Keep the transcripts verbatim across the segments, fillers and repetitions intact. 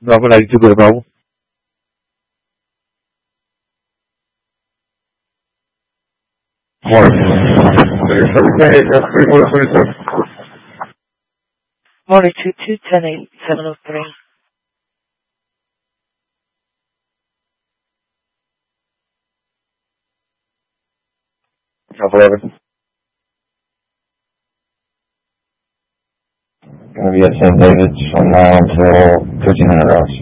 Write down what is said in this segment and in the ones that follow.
Bravo ninety-two, go to Bravo. Morning. Morning, two two ten eight seven oh three. Bravo eleven. Gonna be at Saint David's from now until fifteen hundred hours.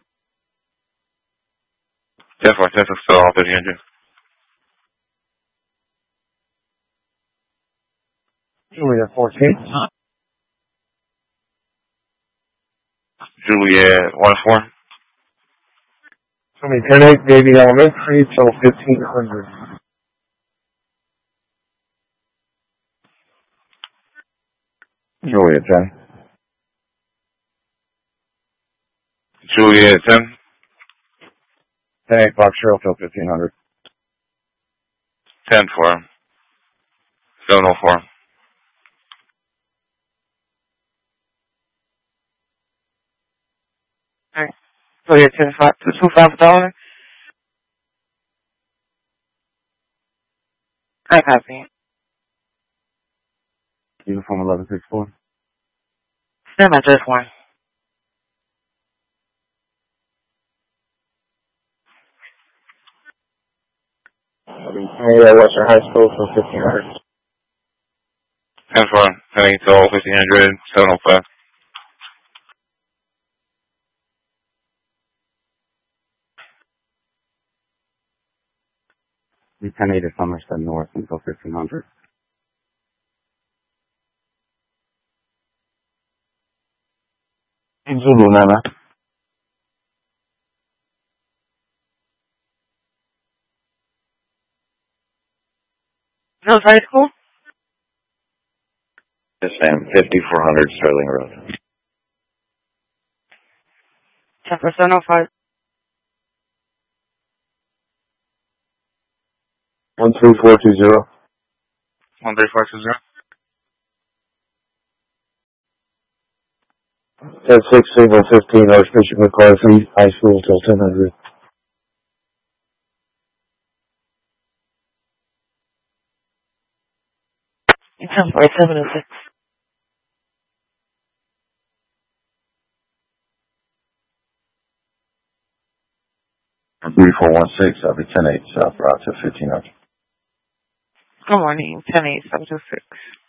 ten four, ten six, still on fifteen hundred. Juliet fourteen. Juliet one four. Show me ten eight, Navy Elementary till fifteen hundred. Juliet ten. Juliet ten. ten eight, Fox Cheryl till fifteen hundred. ten four. seven oh four. Alright. So you're ten five two two five dollars. I copy. Uniform eleven six four. Stand by just one. Hey, Western High School for fifteen hundred. ten four, ten eight till fifteen hundred, seven oh five. ten eight to Somerset North until fifteen hundred. In Zulu, Nana. Hills High School? Yes, ma'am. fifty-four hundred Sterling Road. ten percent oh five. one three four two zero. one three four two zero. ten six, single fifteen, Archbishop McCarthy High School till ten hundred. ten four seven oh six. three four one six, I'll be ten eight, South Route to fifteen hundred. Good morning, ten eight seven two six.